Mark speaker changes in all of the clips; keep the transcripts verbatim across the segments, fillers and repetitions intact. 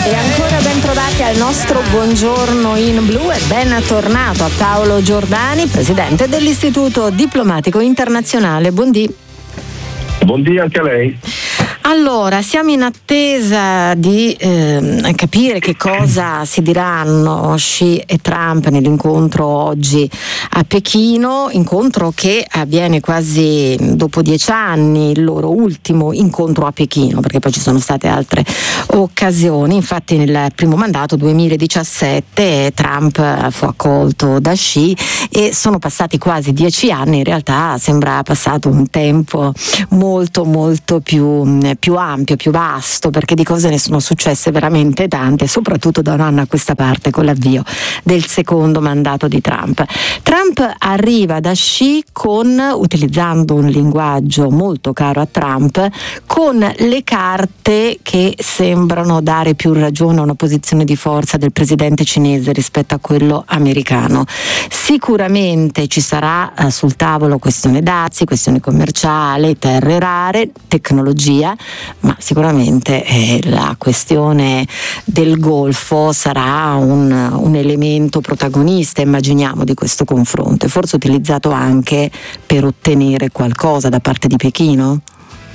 Speaker 1: E ancora ben trovati al nostro Buongiorno in Blu e ben tornato a Paolo Giordani, presidente dell'Istituto Diplomatico Internazionale. Buondì.
Speaker 2: Buondì anche a lei.
Speaker 1: Allora, siamo in attesa di eh, capire che cosa si diranno Xi e Trump nell'incontro oggi a Pechino, incontro che avviene quasi dopo dieci anni, il loro ultimo incontro a Pechino, perché poi ci sono state altre occasioni. Infatti nel primo mandato duemiladiciassette Trump fu accolto da Xi e sono passati quasi dieci anni, in realtà sembra passato un tempo molto molto più più ampio, più vasto, perché di cose ne sono successe veramente tante, soprattutto da un anno a questa parte con l'avvio del secondo mandato di Trump. Trump arriva da Xi con, utilizzando un linguaggio molto caro a Trump, con le carte che sembrano dare più ragione a una posizione di forza del presidente cinese rispetto a quello americano. Sicuramente ci sarà eh, sul tavolo questione dazi, questione commerciale, terre rare, tecnologia, ma sicuramente eh, la questione del Golfo sarà un, un elemento protagonista, immaginiamo, di questo confronto, e forse utilizzato anche per ottenere qualcosa da parte di Pechino?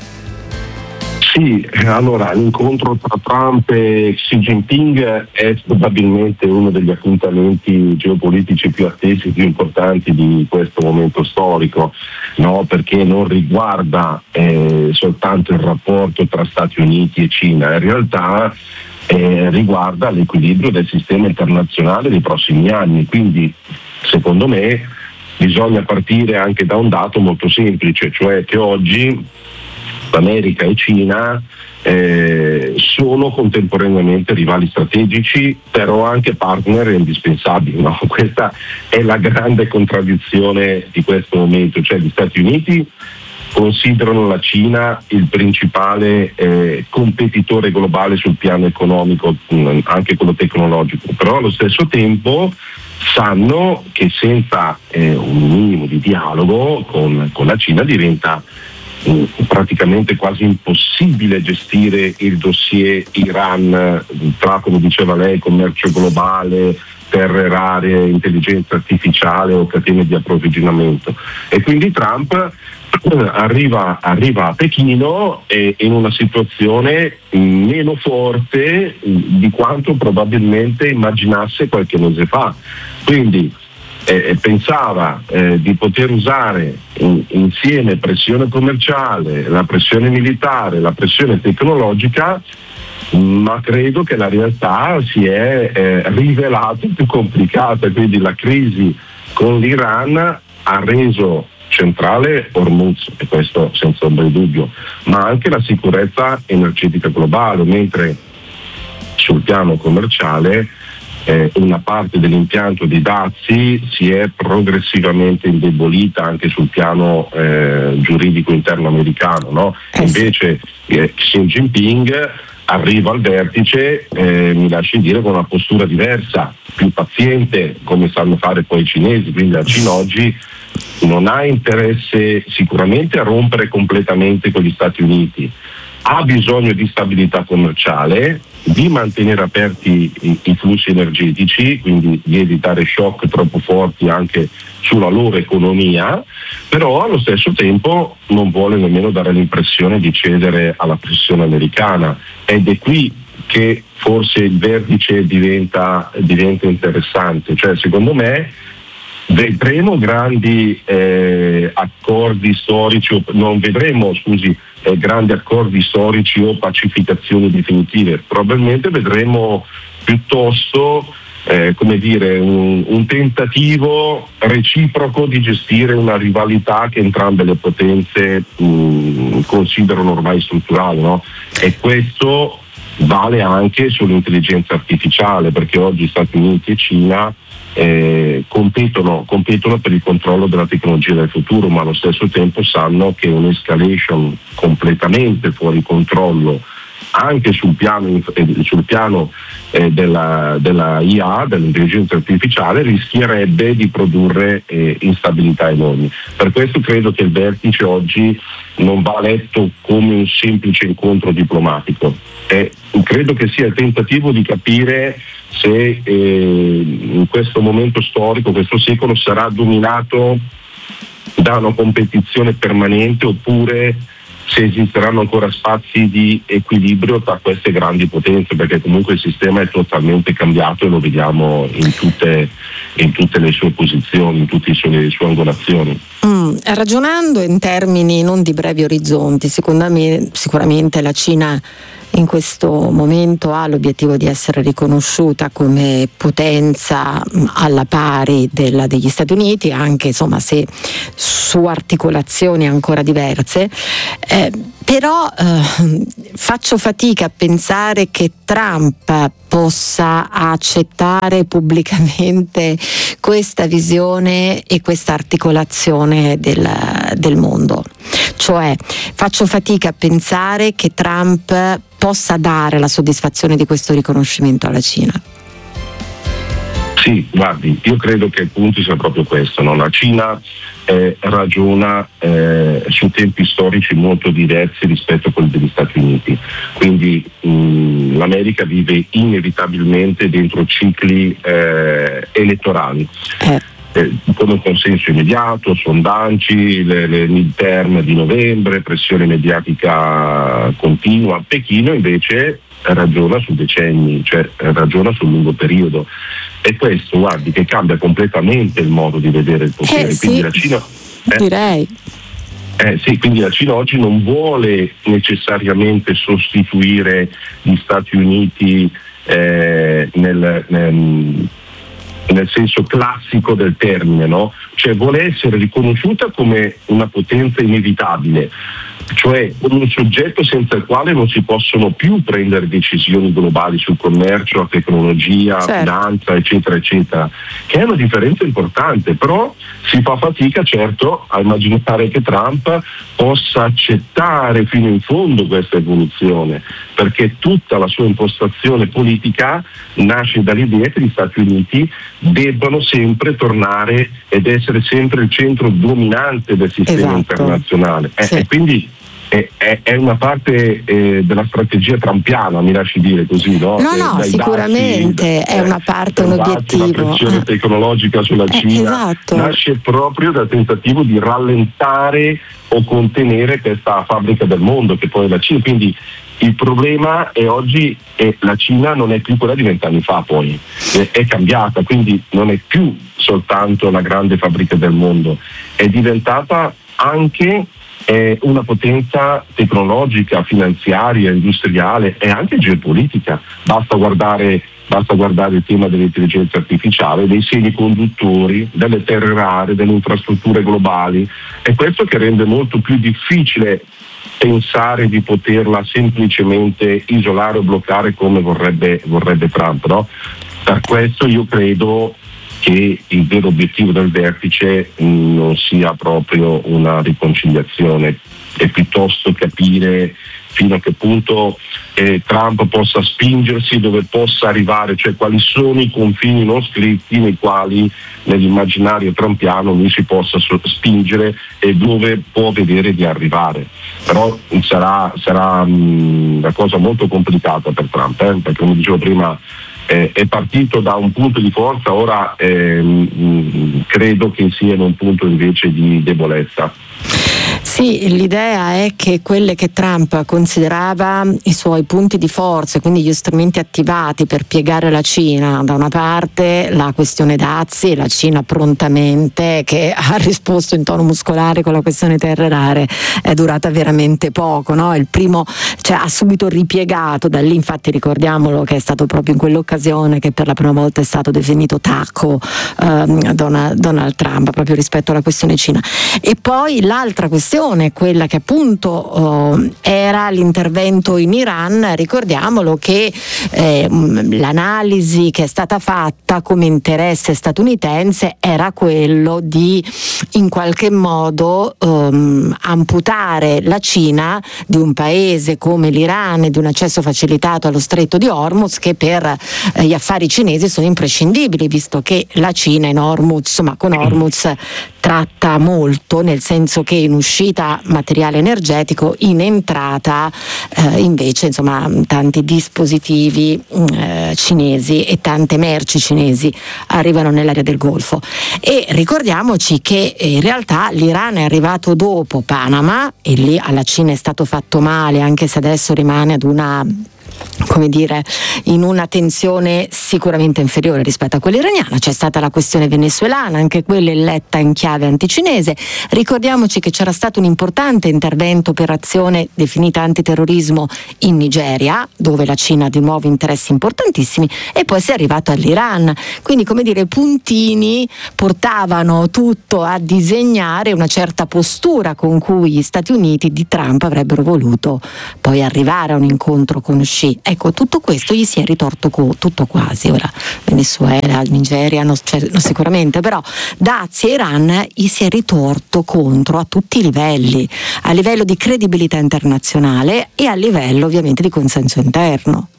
Speaker 2: Sì, allora l'incontro tra Trump e Xi Jinping è probabilmente uno degli appuntamenti geopolitici più attesi, più importanti di questo momento storico, no? Perché non riguarda eh, soltanto il rapporto tra Stati Uniti e Cina, in realtà eh, riguarda l'equilibrio del sistema internazionale nei prossimi anni. Quindi secondo me bisogna partire anche da un dato molto semplice, cioè che oggi America e Cina eh, sono contemporaneamente rivali strategici, però anche partner indispensabili, no? Questa è la grande contraddizione di questo momento, cioè gli Stati Uniti considerano la Cina il principale eh, competitore globale sul piano economico, mh, anche quello tecnologico, però allo stesso tempo sanno che senza eh, un minimo di dialogo con, con la Cina diventa praticamente quasi impossibile gestire il dossier Iran tra, come diceva lei, commercio globale, terre rare, intelligenza artificiale o catene di approvvigionamento. E quindi Trump arriva, arriva a Pechino e in una situazione meno forte di quanto probabilmente immaginasse qualche mese fa. Quindi Eh, pensava eh, di poter usare in, insieme pressione commerciale, la pressione militare, la pressione tecnologica, ma credo che la realtà si è eh, rivelata più complicata, quindi la crisi con l'Iran ha reso centrale Hormuz, e questo senza ombra di dubbio, ma anche la sicurezza energetica globale, mentre sul piano commerciale Eh, una parte dell'impianto di dazi si è progressivamente indebolita anche sul piano eh, giuridico interno americano, no? Invece eh, Xi Jinping arriva al vertice, eh, mi lasci dire, con una postura diversa, più paziente, come sanno fare poi i cinesi, quindi la Cina oggi non ha interesse sicuramente a rompere completamente con gli Stati Uniti, ha bisogno di stabilità commerciale, di mantenere aperti i, i flussi energetici, quindi di evitare shock troppo forti anche sulla loro economia, però allo stesso tempo non vuole nemmeno dare l'impressione di cedere alla pressione americana, ed è qui che forse il vertice diventa, diventa interessante. Cioè, secondo me vedremo grandi eh, accordi storici, o, non vedremo, scusi, eh, grandi accordi storici o pacificazioni definitive, probabilmente vedremo piuttosto eh, come dire, un, un tentativo reciproco di gestire una rivalità che entrambe le potenze mh, considerano ormai strutturale, no? E questo vale anche sull'intelligenza artificiale, perché oggi Stati Uniti e Cina Eh, competono, competono per il controllo della tecnologia del futuro, ma allo stesso tempo sanno che un'escalation completamente fuori controllo anche sul piano, sul piano eh, della, della I A, dell'intelligenza artificiale, rischierebbe di produrre eh, instabilità enormi. Per questo credo che il vertice oggi non va letto come un semplice incontro diplomatico. Eh, credo che sia il tentativo di capire se eh, in questo momento storico, questo secolo, sarà dominato da una competizione permanente oppure se esisteranno ancora spazi di equilibrio tra queste grandi potenze, perché comunque il sistema è totalmente cambiato e lo vediamo in tutte, in tutte le sue posizioni, in tutte le sue, le sue angolazioni.
Speaker 1: Mm, ragionando in termini non di brevi orizzonti, secondo me sicuramente la Cina in questo momento ha l'obiettivo di essere riconosciuta come potenza alla pari della, degli Stati Uniti, anche insomma se su articolazioni ancora diverse, eh, però eh, faccio fatica a pensare che Trump possa accettare pubblicamente questa visione e questa articolazione del, del mondo. Cioè faccio fatica a pensare che Trump possa dare la soddisfazione di questo riconoscimento alla Cina.
Speaker 2: Sì, guardi, io credo che il punto sia proprio questo, no? La Cina eh, ragiona eh, su tempi storici molto diversi rispetto a quelli degli Stati Uniti, quindi mh, l'America vive inevitabilmente dentro cicli eh, elettorali. Eh. Con un consenso immediato, sondaggi, le, le midterm di novembre, pressione mediatica continua. Pechino invece ragiona su decenni, cioè ragiona sul lungo periodo, e questo, guardi, che cambia completamente il modo di vedere il potere.
Speaker 1: Eh,
Speaker 2: quindi
Speaker 1: sì,
Speaker 2: la Cina eh,
Speaker 1: direi
Speaker 2: Eh sì, quindi la Cina oggi non vuole necessariamente sostituire gli Stati Uniti eh, nel, nel nel senso classico del termine, no? Cioè vuole essere riconosciuta come una potenza inevitabile, cioè come un soggetto senza il quale non si possono più prendere decisioni globali sul commercio, la tecnologia,
Speaker 1: certo,
Speaker 2: finanza, eccetera, eccetera, che è una differenza importante, però si fa fatica certo a immaginare che Trump possa accettare fino in fondo questa evoluzione, perché tutta la sua impostazione politica nasce dall'idea che gli Stati Uniti debbano sempre tornare ed essere sempre il centro dominante del sistema
Speaker 1: esatto,
Speaker 2: internazionale.
Speaker 1: sì.
Speaker 2: E quindi è, è, è una parte eh, della strategia trumpiana, mi lasci dire così, no?
Speaker 1: No, no,
Speaker 2: eh,
Speaker 1: sicuramente
Speaker 2: dazi,
Speaker 1: è una parte, un obiettivo.
Speaker 2: La pressione tecnologica sulla
Speaker 1: eh,
Speaker 2: Cina
Speaker 1: esatto,
Speaker 2: nasce proprio dal tentativo di rallentare o contenere questa fabbrica del mondo che poi è la Cina. Quindi il problema è oggi è la Cina non è più quella di vent'anni fa, poi è, è cambiata, quindi non è più soltanto la grande fabbrica del mondo, è diventata anche eh, una potenza tecnologica, finanziaria, industriale e anche geopolitica. Basta guardare Basta guardare il tema dell'intelligenza artificiale, dei semiconduttori, delle terre rare, delle infrastrutture globali. È questo che rende molto più difficile pensare di poterla semplicemente isolare o bloccare come vorrebbe, vorrebbe Trump, no? Per questo io credo che il vero obiettivo del vertice mh, non sia proprio una riconciliazione, è piuttosto capire fino a che punto eh, Trump possa spingersi, dove possa arrivare, cioè quali sono i confini non scritti nei quali nell'immaginario trumpiano lui si possa spingere e dove può vedere di arrivare. Però sarà, sarà mh, una cosa molto complicata per Trump, eh, perché come dicevo prima eh, è partito da un punto di forza, ora eh, mh, credo che sia in un punto invece di debolezza.
Speaker 1: Sì, l'idea è che quelle che Trump considerava i suoi punti di forza, quindi gli strumenti attivati per piegare la Cina, da una parte la questione dazi, la Cina prontamente che ha risposto in tono muscolare con la questione terre rare, è durata veramente poco, no? Il primo, cioè, ha subito ripiegato, da lì infatti ricordiamolo che è stato proprio in quell'occasione che per la prima volta è stato definito tacco um, Donald, Donald Trump proprio rispetto alla questione Cina. E poi l'altra questione questione, quella che appunto eh, era l'intervento in Iran. Ricordiamolo che eh, l'analisi che è stata fatta come interesse statunitense era quello di in qualche modo ehm, amputare la Cina di un paese come l'Iran e di un accesso facilitato allo stretto di Hormuz, che per eh, gli affari cinesi sono imprescindibili, visto che la Cina in Hormuz, insomma con Hormuz tratta molto, nel senso che in uscita materiale energetico, in entrata eh, invece insomma tanti dispositivi eh, cinesi e tante merci cinesi arrivano nell'area del Golfo. E ricordiamoci che eh, in realtà l'Iran è arrivato dopo Panama e lì alla Cina è stato fatto male, anche se adesso rimane ad una, come dire, in una tensione sicuramente inferiore rispetto a quella iraniana. C'è stata la questione venezuelana, anche quella letta in chiave anticinese. Ricordiamoci che c'era stato un importante intervento, operazione definita antiterrorismo in Nigeria, dove la Cina ha di nuovo interessi importantissimi, e poi si è arrivato all'Iran. Quindi, come dire, puntini portavano tutto a disegnare una certa postura con cui gli Stati Uniti di Trump avrebbero voluto poi arrivare a un incontro con Xi. Ecco, tutto questo gli si è ritorto co- tutto quasi. Ora Venezuela, Nigeria no, cioè, no, sicuramente, però dazi e Iran gli si è ritorto contro a tutti i livelli, a livello di credibilità internazionale e a livello ovviamente di consenso interno.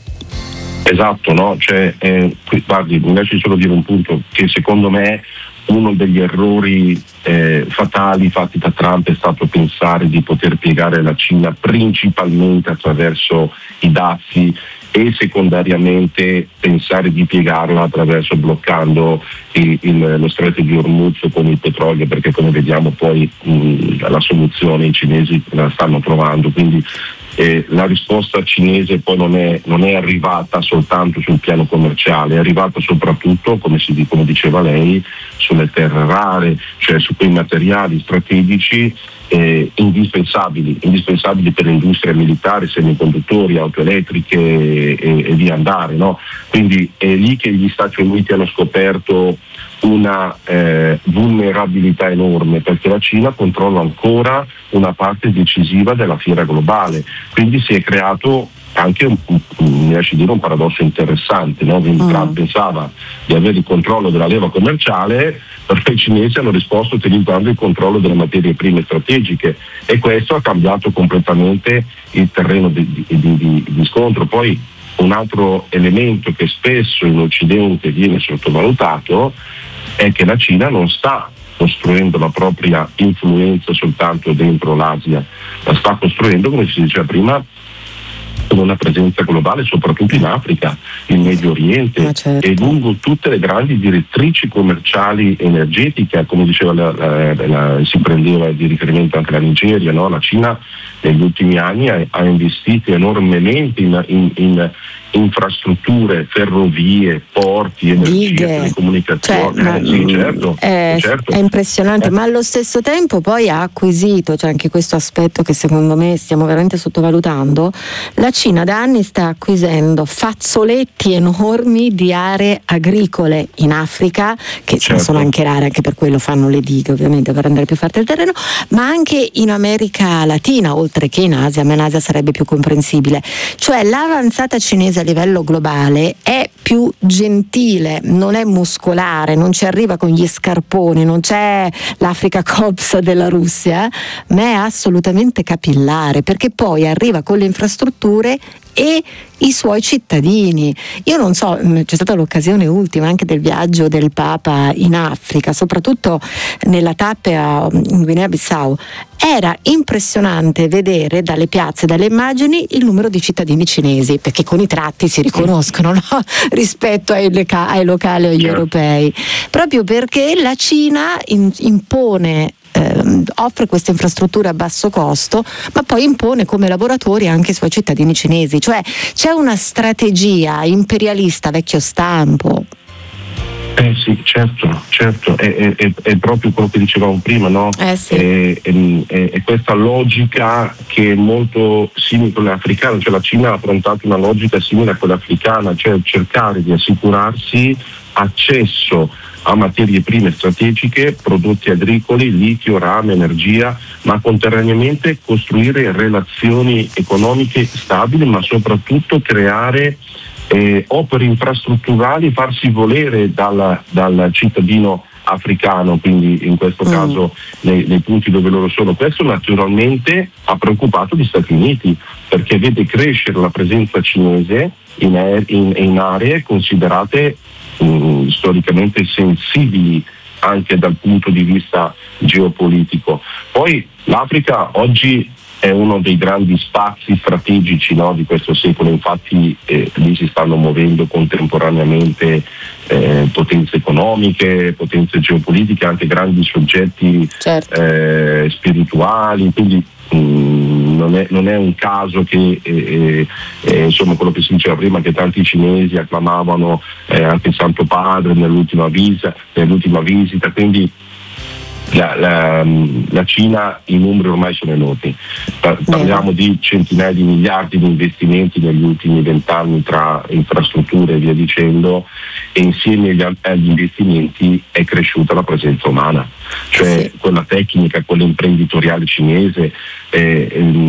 Speaker 2: Esatto, no? Cioè, eh, qui, guardi, mi lasci solo dire un punto, che secondo me uno degli errori eh, fatali fatti da Trump è stato pensare di poter piegare la Cina principalmente attraverso i dazi e secondariamente pensare di piegarla attraverso bloccando il, il, lo stretto di Hormuz con il petrolio, perché come vediamo poi mh, la soluzione i cinesi la stanno trovando. Quindi Eh, la risposta cinese poi non è, non è arrivata soltanto sul piano commerciale, è arrivata soprattutto, come, si, come diceva lei, sulle terre rare, cioè su quei materiali strategici eh, indispensabili, indispensabili per l'industria militare, semiconduttori, auto elettriche e, e via andare, no? Quindi è lì che gli Stati Uniti hanno scoperto una eh, vulnerabilità enorme, perché la Cina controlla ancora una parte decisiva della fiera globale, quindi si è creato anche un, un, mi lasci dire un paradosso interessante, no? Quindi Trump mm. pensava di avere il controllo della leva commerciale, perché i cinesi hanno risposto utilizzando il controllo delle materie prime strategiche, e questo ha cambiato completamente il terreno di, di, di, di scontro. Poi un altro elemento che spesso in Occidente viene sottovalutato è che la Cina non sta costruendo la propria influenza soltanto dentro l'Asia, la sta costruendo, come si diceva prima, con una presenza globale soprattutto in Africa, in Medio Oriente, certo, e lungo tutte le grandi direttrici commerciali energetiche, come diceva la, la, la, si prendeva di riferimento anche la Nigeria, no? La Cina negli ultimi anni ha, ha investito enormemente in, in, in infrastrutture, ferrovie, porti, energia, telecomunicazioni.
Speaker 1: Cioè,
Speaker 2: eh, sì, certo,
Speaker 1: è,
Speaker 2: certo.
Speaker 1: È impressionante,
Speaker 2: eh.
Speaker 1: ma allo stesso tempo poi ha acquisito, cioè anche questo aspetto che secondo me stiamo veramente sottovalutando, la Cina da anni sta acquisendo fazzoletti enormi di aree agricole in Africa, che certo. sono anche rare, anche per quello fanno le dighe ovviamente per rendere più fertile il terreno, ma anche in America Latina, oltre che in Asia, ma in Asia sarebbe più comprensibile. Cioè l'avanzata cinese a livello globale è più gentile, non è muscolare, non ci arriva con gli scarponi, non c'è l'Africa Corps della Russia, ma è assolutamente capillare, perché poi arriva con le infrastrutture e i suoi cittadini. Io non so, c'è stata l'occasione ultima anche del viaggio del Papa in Africa, soprattutto nella tappa in Guinea-Bissau. Era impressionante vedere dalle piazze, dalle immagini, il numero di cittadini cinesi, perché con i tratti si riconoscono, no? Rispetto ai, leca- ai locali o agli certo. europei, proprio perché la Cina in- impone Eh, offre queste infrastrutture a basso costo, ma poi impone come lavoratori anche i suoi cittadini cinesi. Cioè c'è una strategia imperialista vecchio stampo.
Speaker 2: Eh sì, certo, certo, è, è, è proprio quello che dicevamo prima, no?
Speaker 1: Eh sì.
Speaker 2: È, è, è questa logica che è molto simile a quella africana, cioè la Cina ha affrontato una logica simile a quella africana, cioè cercare di assicurarsi accesso a materie prime strategiche, prodotti agricoli, litio, rame, energia, ma contemporaneamente costruire relazioni economiche stabili, ma soprattutto creare eh, opere infrastrutturali, farsi volere dal, dal cittadino africano, quindi in questo mm. caso nei, nei punti dove loro sono. Questo naturalmente ha preoccupato gli Stati Uniti, perché vede crescere la presenza cinese in, in, in aree considerate mh, storicamente sensibili anche dal punto di vista geopolitico. Poi l'Africa oggi è uno dei grandi spazi strategici, no, di questo secolo, infatti eh, lì si stanno muovendo contemporaneamente eh, potenze economiche, potenze geopolitiche, anche grandi soggetti certo. eh, spirituali, quindi mh, non, è, non è un caso che eh, eh, insomma quello che si diceva prima, che tanti cinesi acclamavano eh, anche il Santo Padre nell'ultima visita, nell'ultima visita quindi La, la, la Cina, i numeri ormai sono enormi, parliamo di centinaia di miliardi di investimenti negli ultimi vent'anni tra infrastrutture e via dicendo, e insieme agli, agli investimenti è cresciuta la presenza umana, cioè sì. quella tecnica, quella imprenditoriale cinese. Eh,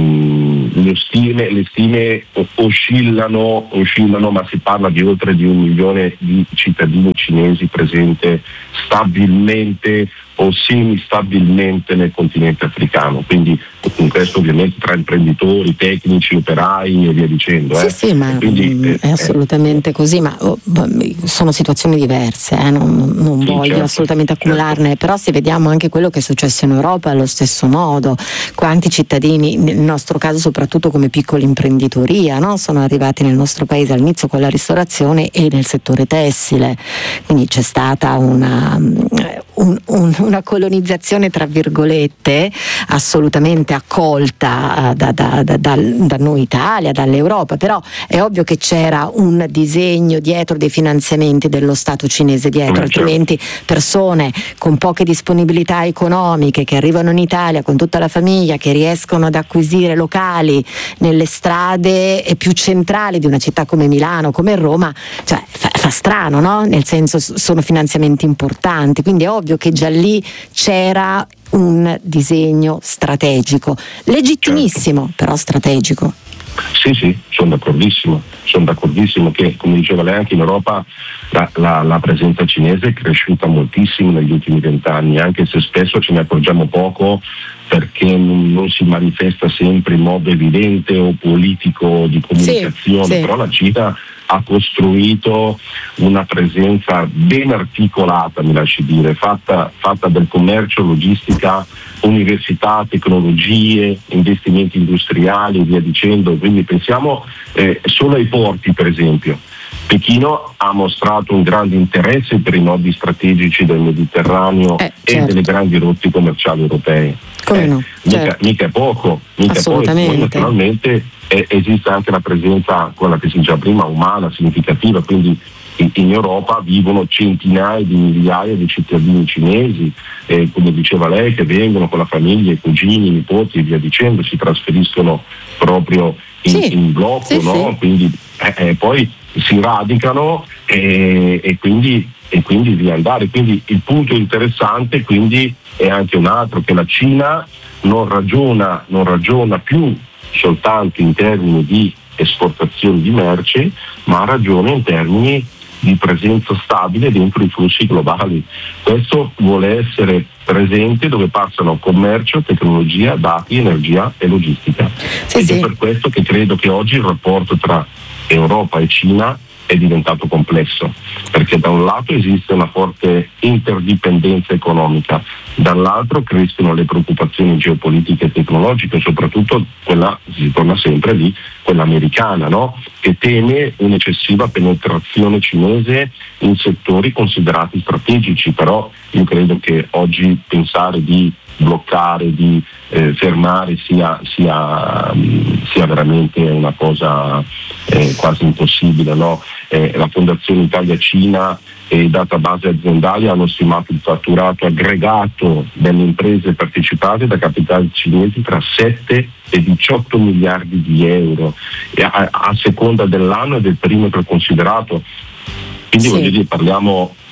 Speaker 2: ehm, le stime, le stime oscillano, oscillano, ma si parla di oltre di un milione di cittadini cinesi presenti stabilmente o semi-stabilmente nel continente africano, quindi in questo ovviamente tra imprenditori, tecnici, operai e via dicendo.
Speaker 1: Sì,
Speaker 2: eh.
Speaker 1: sì, ma quindi, è eh, assolutamente eh. così, ma oh, sono situazioni diverse, eh, non, non sì, voglio certo, assolutamente accumularne, certo. Però se vediamo anche quello che è successo in Europa allo stesso modo, quanti cittadini, nel nostro caso soprattutto come piccola imprenditoria, no? Sono arrivati nel nostro paese all'inizio con la ristorazione e nel settore tessile, quindi c'è stata una, un, un, una colonizzazione tra virgolette assolutamente accolta da, da, da, da, da noi Italia, dall'Europa, però è ovvio che c'era un disegno dietro, dei finanziamenti dello Stato cinese dietro, altrimenti persone con poche disponibilità economiche che arrivano in Italia con tutta la famiglia, che riescono ad acquisire locali nelle strade più centrali di una città come Milano, come Roma, cioè fa, fa strano, no? Nel senso sono finanziamenti importanti, quindi è ovvio che già lì c'era un disegno strategico, legittimissimo, certo. però strategico.
Speaker 2: Sì, sì, sono d'accordissimo, sono d'accordissimo che, come diceva lei, anche in Europa la, la, la presenza cinese è cresciuta moltissimo negli ultimi vent'anni, anche se spesso ce ne accorgiamo poco perché non, non si manifesta sempre in modo evidente o politico di comunicazione, sì, sì. però la Cina ha costruito una presenza ben articolata, mi lasci dire, fatta, fatta del commercio, logistica, università, tecnologie, investimenti industriali e via dicendo. Quindi pensiamo eh, solo ai porti, per esempio. Pechino ha mostrato un grande interesse per i nodi strategici del Mediterraneo eh, certo. e delle grandi rotte commerciali europee.
Speaker 1: Come eh, no?
Speaker 2: Mica,
Speaker 1: certo.
Speaker 2: mica è poco, mica
Speaker 1: assolutamente.
Speaker 2: Poi, naturalmente eh, esiste anche la presenza, quella che si diceva prima, umana, significativa, quindi in, in Europa vivono centinaia di migliaia di cittadini cinesi, eh, come diceva lei, che vengono con la famiglia, i cugini, i nipoti e via dicendo, si trasferiscono proprio in, sì. in blocco, sì, no? Sì. Quindi eh, eh, poi si radicano e, e quindi e quindi di andare. Quindi il punto interessante quindi è anche un altro, che la Cina non ragiona, non ragiona più soltanto in termini di esportazione di merci, ma ragiona in termini di presenza stabile dentro i flussi globali. Questo vuole essere presente dove passano commercio, tecnologia, dati, energia e logistica. Sì, Ed sì. è per questo che credo che oggi il rapporto tra Europa e Cina è diventato complesso, perché da un lato esiste una forte interdipendenza economica, dall'altro crescono le preoccupazioni geopolitiche e tecnologiche, soprattutto quella, si torna sempre lì, quella americana, no? Che teme un'eccessiva penetrazione cinese in settori considerati strategici, però io credo che oggi pensare di bloccare, di eh, fermare sia, sia, sia veramente una cosa eh, quasi impossibile, no? Eh, la Fondazione Italia-Cina e i database aziendali hanno stimato il fatturato aggregato delle imprese partecipate da capitali cinesi tra sette e diciotto miliardi di euro, e a, a seconda dell'anno e del perimetro considerato. Quindi sì. voglio dire, parliamo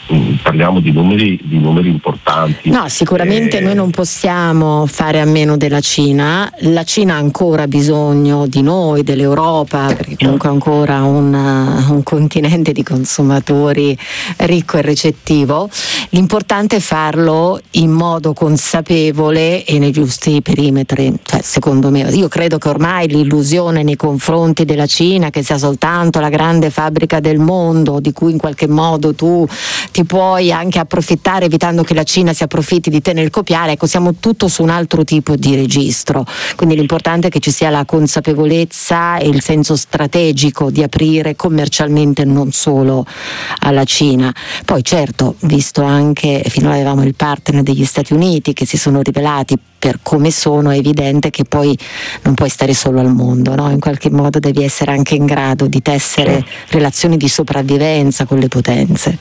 Speaker 2: mh, parliamo di numeri, di numeri importanti.
Speaker 1: No, sicuramente eh, noi non possiamo fare a meno della Cina. La Cina ha ancora bisogno di noi, dell'Europa, perché comunque è ancora un, un continente di consumatori ricco e recettivo. L'importante è farlo in modo consapevole e nei giusti perimetri, cioè, secondo me. Io credo che ormai l'illusione nei confronti della Cina, che sia soltanto la grande fabbrica del mondo, di cui in qualche modo tu ti puoi anche approfittare evitando che la Cina si approfitti di te nel copiare, ecco, siamo tutto su un altro tipo di registro. Quindi l'importante è che ci sia la consapevolezza e il senso strategico di aprire commercialmente non solo alla Cina. Poi certo, visto anche finora avevamo il partner degli Stati Uniti che si sono rivelati per come sono, è evidente che poi non puoi stare solo al mondo, no? In qualche modo devi essere anche in grado di tessere relazioni di sopravvivenza con le potenze.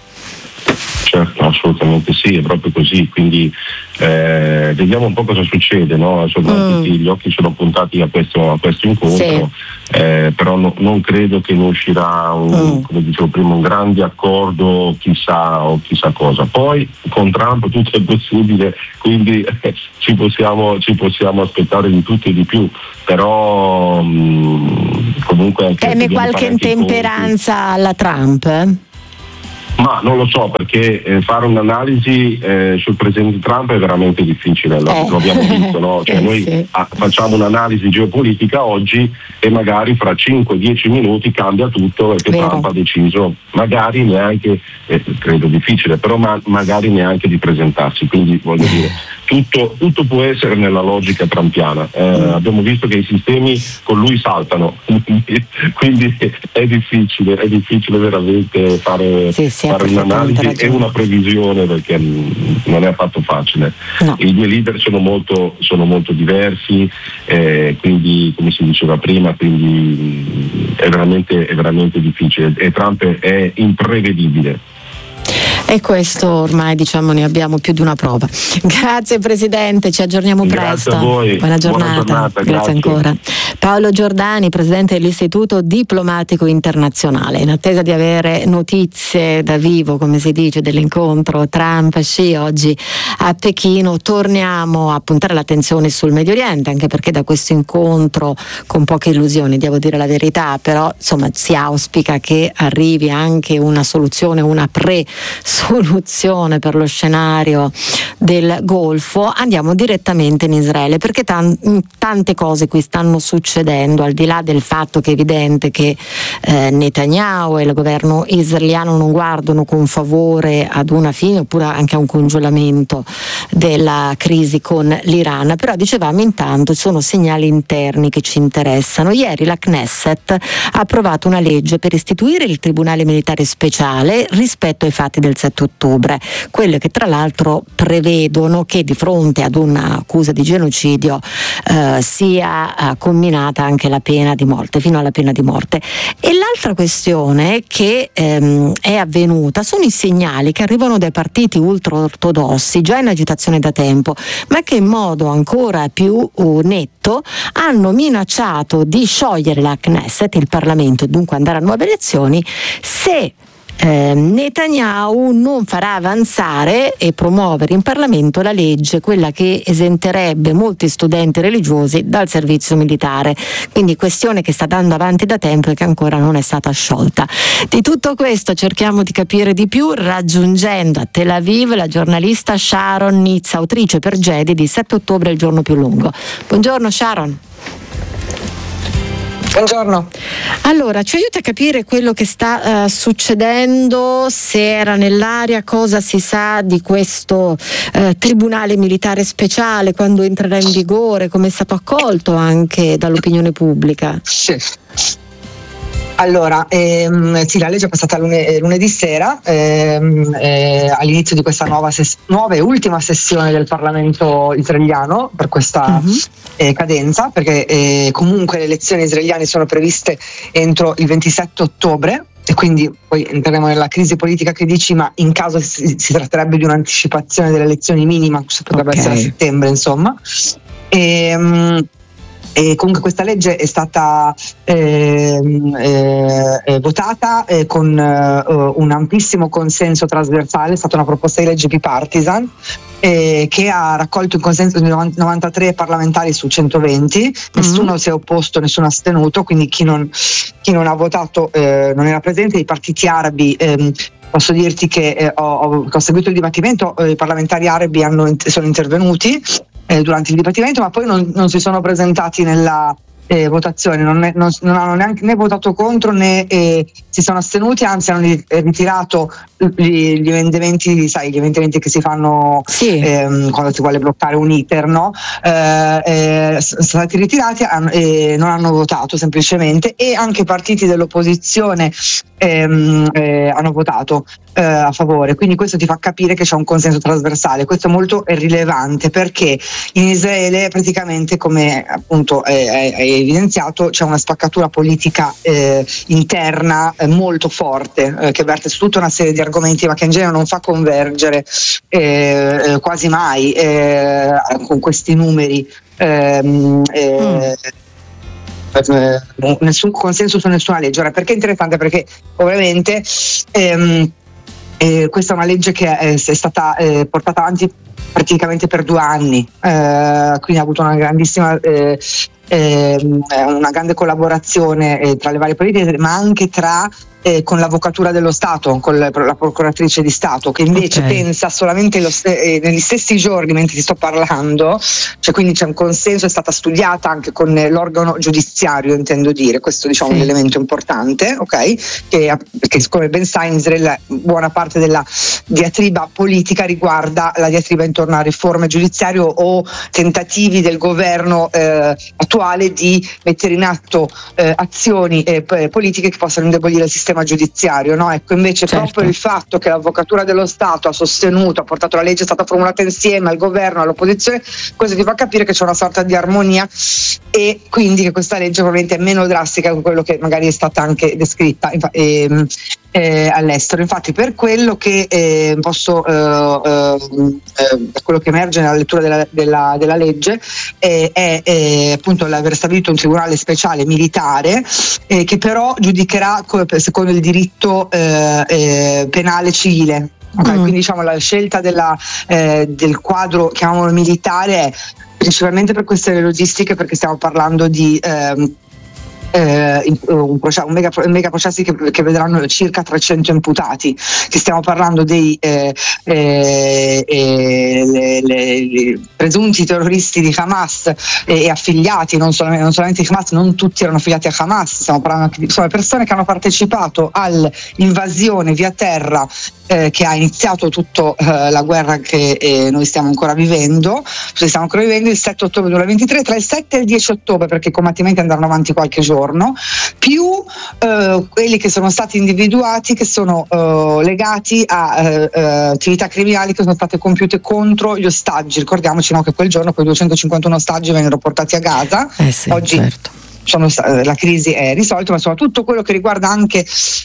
Speaker 2: Certo, assolutamente sì, è proprio così, quindi eh, vediamo un po' cosa succede, no? Insomma, mm. tutti gli occhi sono puntati a questo, a questo incontro, sì. eh, però no, non credo che ne uscirà un, mm. come dicevo prima, un grande accordo chissà o chissà cosa. Poi con Trump tutto è possibile, quindi eh, ci, possiamo, ci possiamo aspettare di tutto e di più, però mh, comunque anche
Speaker 1: teme qualche intemperanza alla Trump? Eh?
Speaker 2: Ma non lo so, perché eh, fare un'analisi eh, sul presidente Trump è veramente difficile, lo,
Speaker 1: eh.
Speaker 2: lo abbiamo visto, no? Cioè,
Speaker 1: eh,
Speaker 2: noi
Speaker 1: sì.
Speaker 2: ah, facciamo un'analisi geopolitica oggi e magari fra cinque dieci minuti cambia tutto perché
Speaker 1: Vero.
Speaker 2: Trump ha deciso, magari neanche, eh, credo difficile, però ma, magari neanche di presentarsi, quindi voglio dire, tutto, tutto può essere nella logica trampiana. Eh, mm. Abbiamo visto che i sistemi con lui saltano, quindi è difficile, è difficile veramente fare...
Speaker 1: Sì, sì.
Speaker 2: fare un'analisi e una previsione, perché non è affatto facile.
Speaker 1: No.
Speaker 2: I due leader sono molto, sono molto diversi, eh, quindi come si diceva prima, quindi è veramente, è veramente difficile e Trump è imprevedibile.
Speaker 1: E questo ormai, diciamo, ne abbiamo più di una prova. Grazie Presidente, ci aggiorniamo presto.
Speaker 2: Grazie a voi.
Speaker 1: Buona giornata.
Speaker 2: Buona giornata,
Speaker 1: grazie.
Speaker 2: grazie
Speaker 1: ancora. Paolo Giordani, Presidente dell'Istituto Diplomatico Internazionale. In attesa di avere notizie da vivo, come si dice, dell'incontro Trump-Xi oggi a Pechino, torniamo a puntare l'attenzione sul Medio Oriente, anche perché da questo incontro, con poche illusioni, devo dire la verità, però insomma si auspica che arrivi anche una soluzione, una pre soluzione per lo scenario del Golfo. Andiamo direttamente in Israele, perché tan- tante cose qui stanno succedendo, al di là del fatto che è evidente che eh, Netanyahu e il governo israeliano non guardano con favore ad una fine oppure anche a un congelamento della crisi con l'Iran, però dicevamo intanto ci sono segnali interni che ci interessano. Ieri la Knesset ha approvato una legge per istituire il Tribunale Militare Speciale rispetto ai fatti del sette ottobre, quelle che tra l'altro prevedono che di fronte ad un'accusa di genocidio eh, sia eh, comminata anche la pena di morte, fino alla pena di morte. E l'altra questione che ehm, è avvenuta sono i segnali che arrivano dai partiti ultraortodossi, già in agitazione da tempo, ma che in modo ancora più uh, netto hanno minacciato di sciogliere la Knesset, il Parlamento, e dunque andare a nuove elezioni se Eh, Netanyahu non farà avanzare e promuovere in Parlamento la legge, quella che esenterebbe molti studenti religiosi dal servizio militare. Quindi questione che sta dando avanti da tempo e che ancora non è stata sciolta. Di tutto questo cerchiamo di capire di più raggiungendo a Tel Aviv la giornalista Sharon Nitz, autrice per Gedi di sette ottobre il giorno più lungo. Buongiorno Sharon.
Speaker 3: Buongiorno.
Speaker 1: Allora, ci aiuta a capire quello che sta uh, succedendo, se era nell'aria, cosa si sa di questo uh, Tribunale Militare Speciale, quando entrerà in vigore, come è stato accolto anche dall'opinione pubblica?
Speaker 3: Sì. Allora, ehm, sì, la legge è passata lune- lunedì sera, ehm, eh, all'inizio di questa nuova, ses- nuova e ultima sessione del Parlamento israeliano per questa uh-huh. eh, cadenza, perché eh, comunque le elezioni israeliane sono previste entro il ventisette ottobre, e quindi poi entreremo nella crisi politica che dici, ma in caso si, si tratterebbe di un'anticipazione delle elezioni minima, potrebbe okay. essere a settembre, insomma. E, um, E comunque questa legge è stata eh, eh, votata eh, con eh, un amplissimo consenso trasversale, è stata una proposta di legge bipartisan eh, che ha raccolto il consenso di novantatré parlamentari su centoventi, mm-hmm. nessuno si è opposto, nessuno ha astenuto, quindi chi non, chi non ha votato eh, non era presente. I partiti arabi, ehm, posso dirti che eh, ho, ho seguito il dibattimento, eh, i parlamentari arabi hanno, sono intervenuti Eh, durante il dibattimento, ma poi non, non si sono presentati nella eh, votazione, non, è, non, non hanno neanche né votato contro né eh, si sono astenuti, anzi hanno ritirato gli, gli emendamenti, sai, gli emendamenti che si fanno
Speaker 1: sì.
Speaker 3: ehm, quando si vuole bloccare un iter, no? Eh, eh, sono stati ritirati e eh, non hanno votato semplicemente, e anche i partiti dell'opposizione ehm, eh, hanno votato eh, a favore, quindi questo ti fa capire che c'è un consenso trasversale. Questo è molto rilevante perché in Israele praticamente, come appunto hai evidenziato, c'è una spaccatura politica eh, interna eh, molto forte eh, che verte su tutta una serie di argomenti, ma che in genere non fa convergere eh, eh, quasi mai eh, con questi numeri eh, eh, mm. nessun consenso su nessuna legge. Ora, perché è interessante? Perché ovviamente ehm, eh, questa è una legge che è, è stata eh, portata avanti praticamente per due anni, eh, quindi ha avuto una grandissima eh, eh, una grande collaborazione eh, tra le varie politiche, ma anche tra eh, con l'avvocatura dello Stato, con la, la procuratrice di Stato, che invece okay. pensa solamente lo, eh, negli stessi giorni mentre ti sto parlando, cioè quindi c'è un consenso, è stata studiata anche con l'organo giudiziario, intendo dire, questo diciamo sì. è un elemento importante, ok? Che, che come ben sai in Israele buona parte della diatriba politica riguarda la diatriba intorno a riforme giudiziarie o tentativi del governo eh, attuale di mettere in atto eh, azioni eh, politiche che possano indebolire il sistema giudiziario, no? Ecco, invece certo. proprio il fatto che l'avvocatura dello Stato ha sostenuto, ha portato la legge, è stata formulata insieme al governo, all'opposizione, questo ti fa capire che c'è una sorta di armonia e quindi che questa legge probabilmente è meno drastica di quello che magari è stata anche descritta eh, eh, all'estero. Infatti per quello che eh, posso eh, eh, per quello che emerge nella lettura della, della, della legge eh, è eh, appunto l'aver stabilito un tribunale speciale militare eh, che però giudicherà secondo il diritto eh, eh, penale civile. Okay, mm. Quindi diciamo la scelta della, eh, del quadro, chiamiamolo militare, è principalmente per questioni logistiche, perché stiamo parlando di ehm, eh, un, processo, un, mega, un mega processi che, che vedranno circa trecento imputati, che stiamo parlando dei eh, eh, eh, le, le, le presunti terroristi di Hamas e, e affiliati, non solamente, non solamente di Hamas, non tutti erano affiliati a Hamas, stiamo parlando anche di insomma, persone che hanno partecipato all'invasione via terra Eh, che ha iniziato tutta eh, la guerra che eh, noi stiamo ancora vivendo, stiamo ancora vivendo il sette ottobre duemilaventitré, tra il sette e il dieci ottobre, perché i combattimenti andranno avanti qualche giorno, più eh, quelli che sono stati individuati che sono eh, legati a eh, eh, attività criminali che sono state compiute contro gli ostaggi. Ricordiamoci no, che quel giorno quei duecentocinquantuno ostaggi vennero portati a Gaza.
Speaker 1: Eh sì,
Speaker 3: oggi
Speaker 1: certo.
Speaker 3: Sono, la crisi è risolta, ma soprattutto quello che riguarda anche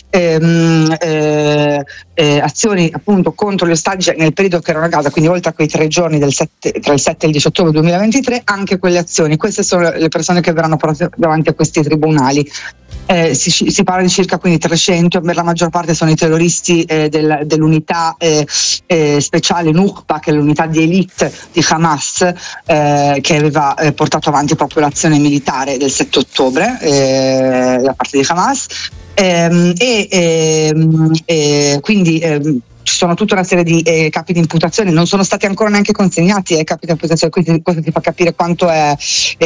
Speaker 3: ehm, eh, eh, azioni appunto contro gli ostaggi nel periodo che erano a Gaza, quindi oltre a quei tre giorni del sette, tra il sette e il dieci ottobre duemilaventitré, anche quelle azioni. Queste sono le persone che verranno portate davanti a questi tribunali. Eh, si, si parla di circa quindi trecento, per la maggior parte sono i terroristi eh, del, dell'unità eh, eh, speciale Nukba, che è l'unità di elite di Hamas, eh, che aveva eh, portato avanti proprio l'azione militare del sette ottobre eh, da parte di Hamas eh, e, eh, eh, quindi eh, ci sono tutta una serie di eh, capi di imputazione, non sono stati ancora neanche consegnati ai eh, capi di imputazione, quindi questo ti fa capire quanto, è,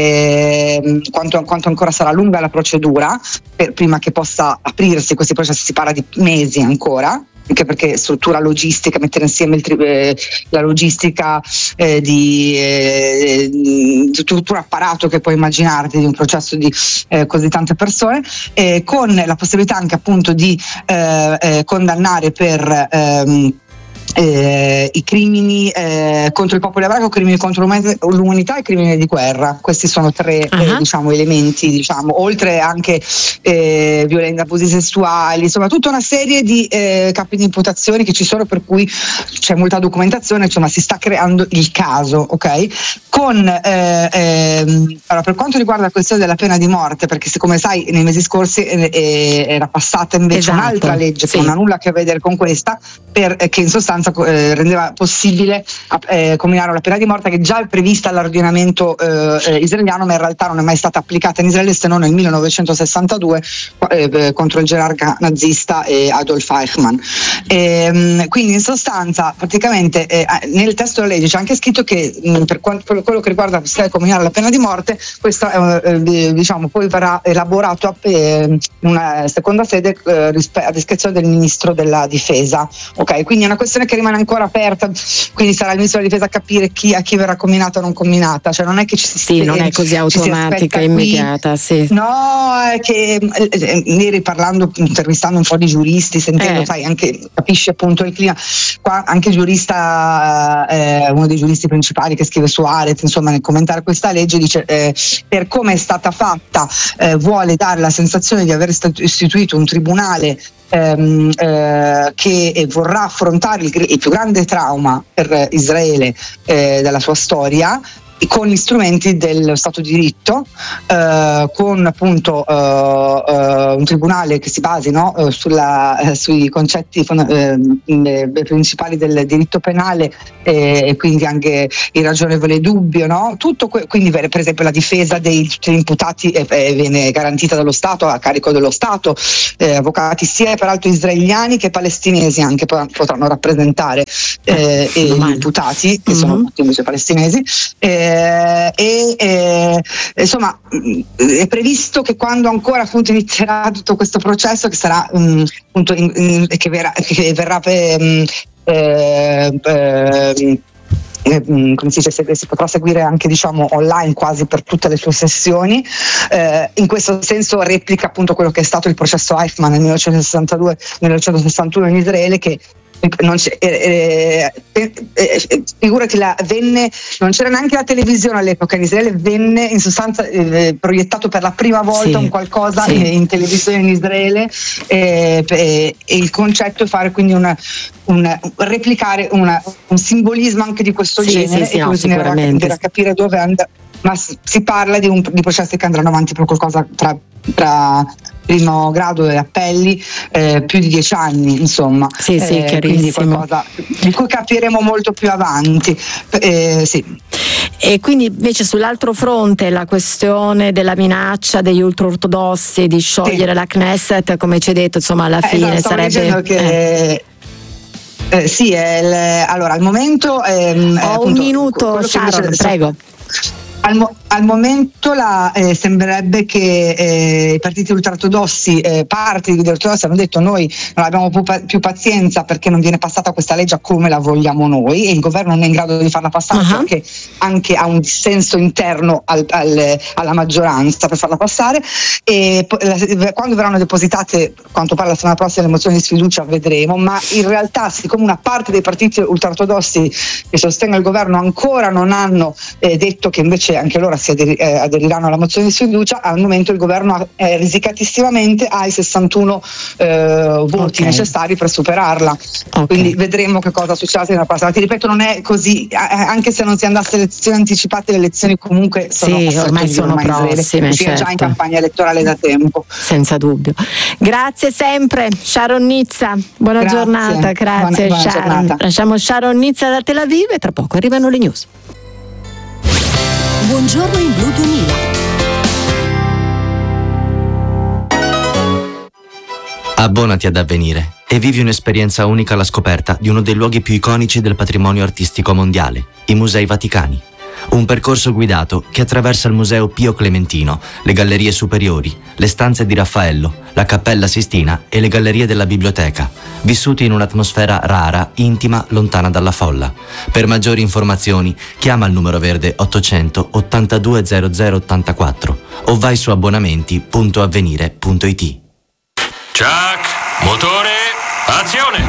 Speaker 3: eh, quanto, quanto ancora sarà lunga la procedura per, prima che possa aprirsi questi processi. Si parla di mesi ancora, anche perché struttura logistica, mettere insieme il tri- eh, la logistica eh, di, eh, di tutto un apparato che puoi immaginarti di un processo di eh, così tante persone, eh, con la possibilità anche appunto di eh, eh, condannare per ehm, Eh, i crimini eh, contro il popolo ebraico, crimini contro l'umanità e crimini di guerra. Questi sono tre uh-huh. eh, diciamo, elementi, diciamo, oltre anche eh, violenza, abusi sessuali, insomma tutta una serie di eh, capi di imputazioni che ci sono, per cui c'è molta documentazione, insomma si sta creando il caso, ok? Con eh, ehm, allora, per quanto riguarda la questione della pena di morte, perché come sai nei mesi scorsi eh, eh, era passata invece esatto. un'altra legge sì. che non ha nulla a che vedere con questa, per, eh, che in sostanza Eh, rendeva possibile eh, comminare la pena di morte, che già è prevista all'ordinamento eh, israeliano, ma in realtà non è mai stata applicata in Israele se non nel millenovecentosessantadue eh, contro il gerarca nazista eh, Adolf Eichmann. E, quindi in sostanza praticamente eh, nel testo della legge c'è anche scritto che mh, per, quanto, per quello che riguarda la comminare la pena di morte, questa eh, diciamo poi verrà elaborato eh, in una seconda sede eh, rispe- a discrezione del ministro della difesa, ok? Quindi è una questione che rimane ancora aperta, quindi sarà il ministro della difesa a capire chi, a chi verrà comminata o non comminata, cioè non è che ci si
Speaker 1: sì, non è così automatica e immediata sì.
Speaker 3: No, è che eh, ieri parlando, intervistando un po' di giuristi, sentendo,
Speaker 1: eh.
Speaker 3: sai, anche capisci appunto il clima, qua anche il giurista eh, uno dei giuristi principali che scrive su Haaretz, insomma nel commentare questa legge dice eh, per come è stata fatta eh, vuole dare la sensazione di aver istituito un tribunale Ehm, eh, che vorrà affrontare il, il più grande trauma per Israele eh, della sua storia, con gli strumenti dello Stato di diritto, eh, con appunto eh, eh, un tribunale che si basi no, eh, sulla, eh, sui concetti eh, principali del diritto penale eh, e quindi anche il ragionevole dubbio, no? Tutto que- quindi per esempio la difesa dei imputati eh, eh, viene garantita dallo Stato, a carico dello Stato, eh, avvocati sia peraltro israeliani che palestinesi anche potranno rappresentare eh, eh, gli imputati che mm-hmm. sono tutti invece palestinesi. Eh, Eh, e eh, insomma è previsto che quando ancora appunto inizierà tutto questo processo, che sarà um, appunto in, in, che verrà, che verrà um, eh, eh, Eh, come si dice, si, si potrà seguire anche diciamo online quasi per tutte le sue sessioni, eh, in questo senso replica appunto quello che è stato il processo Eichmann nel millenovecentosessantadue millenovecentosessantuno in Israele, che non c'è, eh, eh, eh, figurati la, venne, non c'era neanche la televisione all'epoca in Israele, venne in sostanza eh, proiettato per la prima volta sì, un qualcosa sì. in, in televisione in Israele eh, eh, e il concetto è fare quindi una, una replicare una, un simbolismo anche di questo sì, genere
Speaker 1: sì, sì,
Speaker 3: e
Speaker 1: no,
Speaker 3: bisognerà capire dove andare, ma si parla di, un, di processi che andranno avanti per qualcosa tra, tra primo grado e appelli eh, più di dieci anni, insomma.
Speaker 1: Sì, sì,
Speaker 3: eh,
Speaker 1: chiarissimo.
Speaker 3: Quindi qualcosa di cui capiremo molto più avanti. Eh, sì.
Speaker 1: E quindi invece sull'altro fronte la questione della minaccia degli ultraortodossi di sciogliere sì. la Knesset, come ci hai detto, insomma alla
Speaker 3: eh,
Speaker 1: fine
Speaker 3: esatto,
Speaker 1: sarebbe...
Speaker 3: Che,
Speaker 1: eh.
Speaker 3: Eh, sì, è il, allora al momento... Ehm,
Speaker 1: Ho
Speaker 3: appunto,
Speaker 1: un minuto, Sharon, prego.
Speaker 3: Al, mo- al momento la, eh, sembrerebbe che eh, i partiti ultraortodossi, eh, parti degli ultraortodossi hanno detto noi non abbiamo più, pa- più pazienza perché non viene passata questa legge come la vogliamo noi, e il governo non è in grado di farla passare uh-huh. perché anche ha un dissenso interno al, al, alla maggioranza per farla passare, e po- la, quando verranno depositate, quanto pare la settimana prossima, le mozioni di sfiducia vedremo, ma in realtà siccome una parte dei partiti ultraortodossi che sostengono il governo ancora non hanno eh, detto che invece anche loro si aderi- eh, aderiranno alla mozione di sfiducia, al momento il governo è risicatissimamente ai sessantuno eh, voti okay. necessari per superarla, okay. quindi vedremo che cosa succede nella prossima. Ti ripeto, non è così, anche se non si andasse alle elezioni anticipate, le elezioni comunque sono
Speaker 1: sì, ormai sono prossime,
Speaker 3: si è
Speaker 1: certo.
Speaker 3: già in campagna elettorale da tempo.
Speaker 1: Senza dubbio. Grazie sempre Sharon Nizza, buona grazie. giornata, grazie buona, buona Sharon. Giornata. Lasciamo Sharon Nizza da Tel Aviv e tra poco arrivano le news.
Speaker 4: Buongiorno in Blu duemila.
Speaker 5: Abbonati ad Avvenire e vivi un'esperienza unica alla scoperta di uno dei luoghi più iconici del patrimonio artistico mondiale, i Musei Vaticani. Un percorso guidato che attraversa il Museo Pio Clementino, le gallerie superiori, le stanze di Raffaello, la Cappella Sistina e le gallerie della biblioteca, vissuti in un'atmosfera rara, intima, lontana dalla folla. Per maggiori informazioni chiama il numero verde ottocento ottantadue zero zero ottantaquattro o vai su abbonamenti punto avvenire punto it.
Speaker 6: Chuck, motore, azione!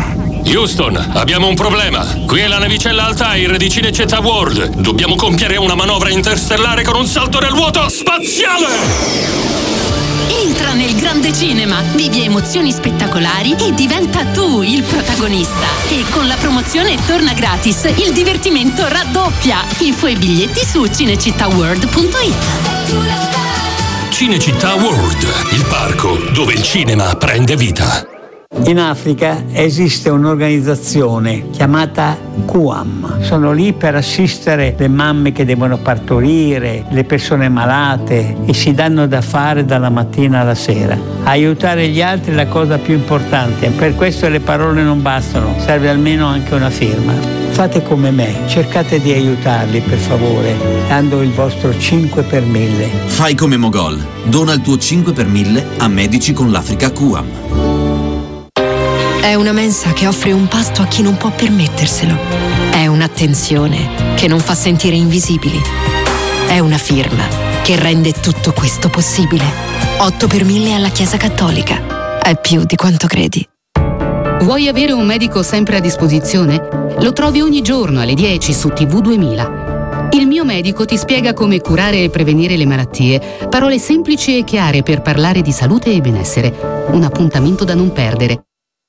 Speaker 4: Houston, abbiamo un problema. Qui è la navicella Altair di Cinecittà World. Dobbiamo compiere una manovra interstellare con un salto nel vuoto spaziale!
Speaker 6: Entra nel grande cinema, vivi emozioni spettacolari e diventa tu il protagonista. E con la promozione torna gratis, il divertimento raddoppia. Info e biglietti su cinecittàworld punto it.
Speaker 4: Cinecittà World, il parco dove il cinema prende vita.
Speaker 7: In Africa esiste un'organizzazione chiamata Q A M. Sono lì per assistere le mamme che devono partorire, le persone malate, e si danno da fare dalla mattina alla sera. Aiutare gli altri è la cosa più importante, per questo le parole non bastano, serve almeno anche una firma. Fate come me, cercate di aiutarli per favore, dando il vostro cinque per mille.
Speaker 8: Fai come Mogol, dona il tuo cinque per mille a Medici con l'Africa Q A M.
Speaker 9: È una mensa che offre un pasto a chi non può permetterselo. È un'attenzione che non fa sentire invisibili. È una firma che rende tutto questo possibile. otto per mille alla Chiesa Cattolica. È più di quanto credi.
Speaker 10: Vuoi avere un medico sempre a disposizione? Lo trovi ogni giorno alle dieci su T V duemila. Il mio medico ti spiega come curare e prevenire le malattie. Parole semplici e chiare per parlare di salute e benessere. Un appuntamento da non perdere.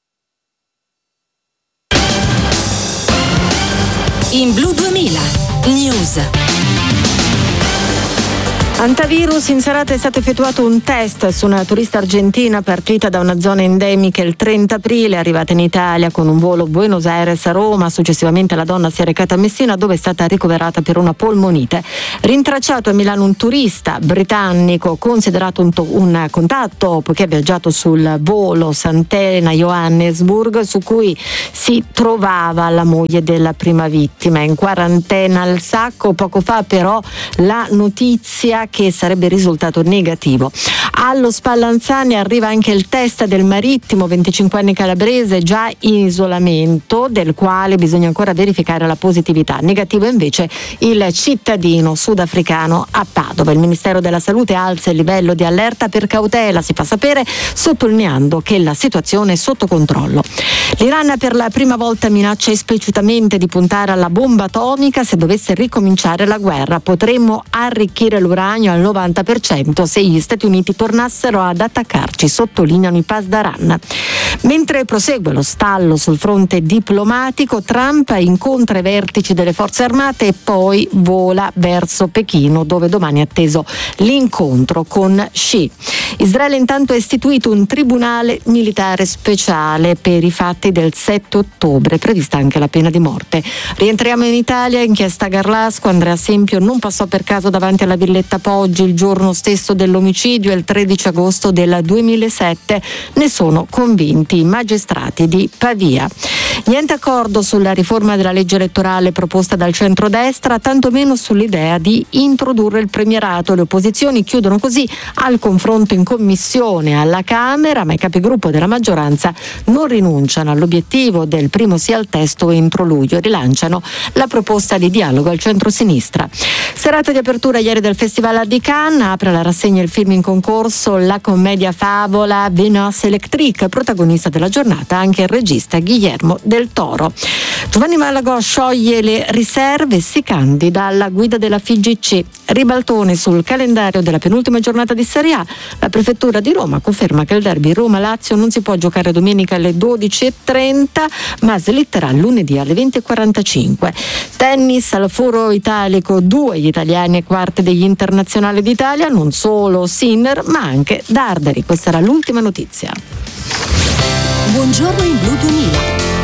Speaker 6: In Blu duemila News.
Speaker 1: Antivirus, in serata è stato effettuato un test su una turista argentina partita da una zona endemica il trenta aprile, arrivata in Italia con un volo Buenos Aires-Roma. Successivamente la donna si è recata a Messina, dove è stata ricoverata per una polmonite. Rintracciato a Milano un turista britannico considerato un, to- un contatto, poiché ha viaggiato sul volo Sant'Elena-Johannesburg, su cui si trovava la moglie della prima vittima, in quarantena al sacco. Poco fa però la notizia che sarebbe risultato negativo. Allo Spallanzani arriva anche il test del marittimo, venticinque anni calabrese, già in isolamento, del quale bisogna ancora verificare la positività. Negativo invece il cittadino sudafricano a Padova. Il Ministero della Salute alza il livello di allerta per cautela, si fa sapere, sottolineando che la situazione è sotto controllo. L'Iran per la prima volta minaccia esplicitamente di puntare alla bomba atomica se dovesse ricominciare la guerra. Potremmo arricchire l'uranio al novanta per cento se gli Stati Uniti tornassero ad attaccarci, sottolineano i Pasdaran. Mentre prosegue lo stallo sul fronte diplomatico, Trump incontra i vertici delle forze armate e poi vola verso Pechino, dove domani è atteso l'incontro con Xi. Israele intanto ha istituito un tribunale militare speciale per i fatti del sette ottobre, prevista anche la pena di morte. Rientriamo in Italia, inchiesta Garlasco. Andrea Sempio non passò per caso davanti alla Villetta Poggi il giorno stesso dell'omicidio, il tredici agosto del duemilasette. Ne sono convinti i magistrati di Pavia. Niente accordo sulla riforma della legge elettorale proposta dal centrodestra, tantomeno sull'idea di introdurre il premierato. Le opposizioni chiudono così al confronto in commissione alla Camera, ma i capigruppo della maggioranza non rinunciano all'obiettivo del primo sì al testo entro luglio e rilanciano la proposta di dialogo al centro-sinistra. Serata di apertura ieri del Festival di Cannes, apre la rassegna il film in concorso, la commedia favola Vénus Electrique, protagonista della giornata anche il regista Guillermo del Toro. Giovanni Malagò scioglie le riserve e si candida alla guida della F I G C. Ribaltone sul calendario della penultima giornata di Serie A. La prefettura di Roma conferma che il derby Roma-Lazio non si può giocare domenica alle dodici e trenta, ma slitterà lunedì alle venti e quarantacinque. Tennis al Foro Italico, due gli italiani ai quarti degli internazionali d'Italia, non solo Sinner ma anche Darderi. Questa era l'ultima notizia.
Speaker 6: Buongiorno in Blu duemila.